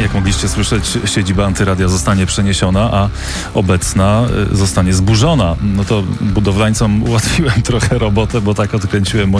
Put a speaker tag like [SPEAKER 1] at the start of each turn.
[SPEAKER 1] jak mogliście słyszeć, siedziba Antyradia zostanie przeniesiona, a obecna zostanie zburzona. No to budowlańcom ułatwiłem trochę robotę, bo tak odkręciłem